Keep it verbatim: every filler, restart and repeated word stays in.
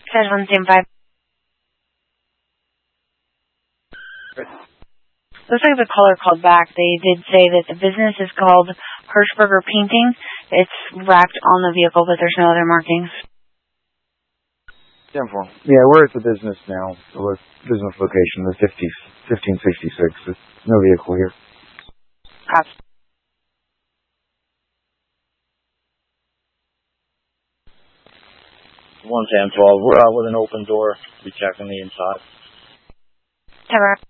Says one seven five. Looks like the caller called back. They did say that the business is called Hirschberger Painting. It's wrapped on the vehicle, but there's no other markings. ten four. Yeah, we're at the business now. The business location, the fifteen sixty-six. There's no vehicle here. Copy. one ten twelve. We're uh, with an open door. We checking the inside. Cover.